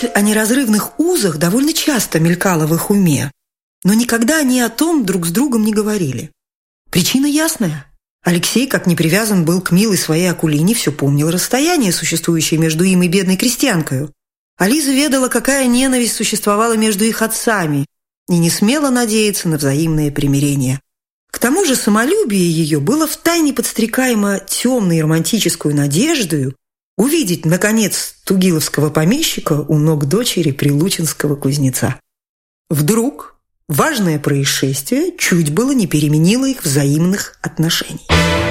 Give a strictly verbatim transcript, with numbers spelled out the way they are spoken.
Мысль о неразрывных узах довольно часто мелькала в их уме, но никогда они о том друг с другом не говорили. Причина ясная. Алексей, как не привязан был к милой своей Акулине, все помнил расстояние, существующее между им и бедной крестьянкою. А Лиза ведала, какая ненависть существовала между их отцами, и не смела надеяться на взаимное примирение. К тому же самолюбие ее было втайне подстрекаемо темной романтическую надеждою увидеть, наконец, тугиловского помещика у ног дочери прилучинского кузнеца. Вдруг важное происшествие чуть было не переменило их взаимных отношений.